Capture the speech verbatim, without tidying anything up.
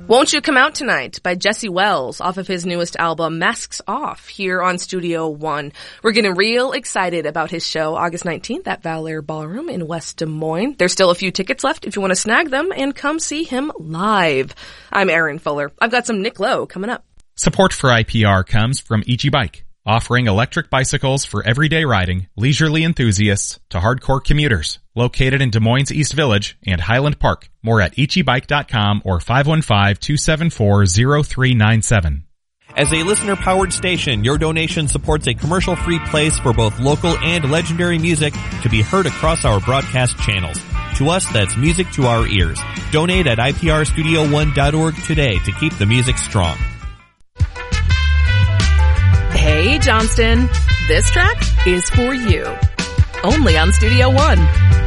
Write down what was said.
Won't You Come Out Tonight by Jesse Wells off of his newest album Masks Off here on Studio One. We're getting real excited about his show August nineteenth at Valor Ballroom in West Des Moines. There's still a few tickets left if you want to snag them and come see him live. I'm Erin Fuller. I've got some Nick Lowe coming up. Support for I P R comes from Ichi Bike, offering electric bicycles for everyday riding, leisurely enthusiasts to hardcore commuters. Located in Des Moines East Village and Highland Park. More at ichi bike dot com or five one five, two seven four, zero three nine seven. As a listener-powered station, your donation supports a commercial-free place for both local and legendary music to be heard across our broadcast channels. To us, that's music to our ears. Donate at I P R studio one dot org today to keep the music strong. Hey, Johnston. This track is for you. Only on Studio One.